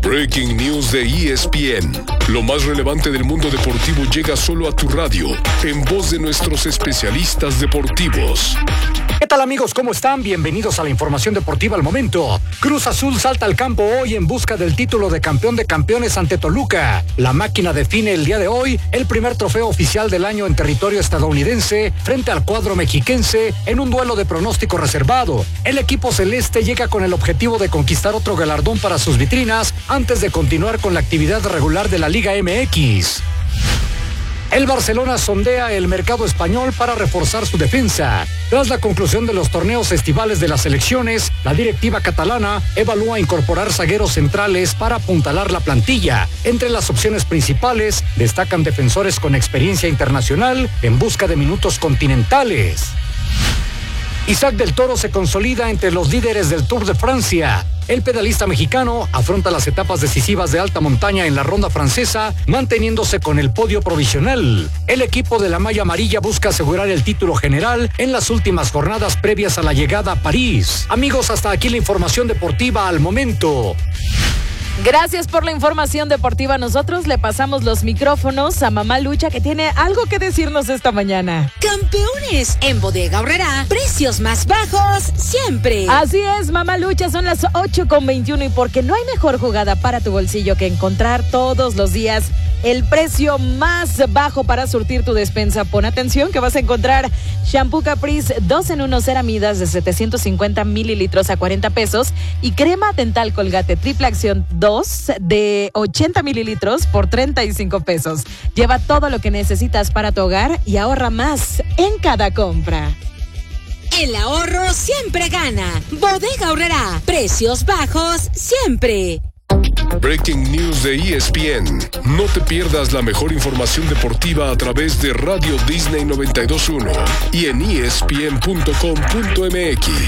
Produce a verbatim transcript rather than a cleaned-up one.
Breaking News de E S P N. Lo más relevante del mundo deportivo llega solo a tu radio, en voz de nuestros especialistas deportivos. ¿Qué tal, amigos? ¿Cómo están? Bienvenidos a la información deportiva al momento. Cruz Azul salta al campo hoy en busca del título de campeón de campeones ante Toluca. La máquina define el día de hoy el primer trofeo oficial del año en territorio estadounidense frente al cuadro mexiquense en un duelo de pronóstico reservado. El equipo celeste llega con el objetivo de conquistar otro galardón para sus vitrinas antes de continuar con la actividad regular de la Liga M X. El Barcelona sondea el mercado español para reforzar su defensa. Tras la conclusión de los torneos estivales de las selecciones, la directiva catalana evalúa incorporar zagueros centrales para apuntalar la plantilla. Entre las opciones principales destacan defensores con experiencia internacional en busca de minutos continentales. Isaac del Toro se consolida entre los líderes del Tour de Francia. El pedalista mexicano afronta las etapas decisivas de alta montaña en la ronda francesa, manteniéndose con el podio provisional. El equipo de la malla amarilla busca asegurar el título general en las últimas jornadas previas a la llegada a París. Amigos, hasta aquí la información deportiva al momento. Gracias por la información deportiva. Nosotros le pasamos los micrófonos a Mamá Lucha, que tiene algo que decirnos esta mañana. Campeones en Bodega Aurrerá, precios más bajos siempre. Así es, Mamá Lucha, son las ocho con veintiuno y porque no hay mejor jugada para tu bolsillo que encontrar todos los días el precio más bajo para surtir tu despensa. Pon atención que vas a encontrar shampoo Caprice dos en uno ceramidas de setecientos cincuenta mililitros a cuarenta pesos y crema dental Colgate triple acción dos de ochenta mililitros por treinta y cinco pesos. Lleva todo lo que necesitas para tu hogar y ahorra más en cada compra. El ahorro siempre gana. Bodega Aurrerá, precios bajos siempre. Breaking News de E S P N. No te pierdas la mejor información deportiva a través de Radio Disney noventa y dos punto uno y en E S P N punto com punto M X.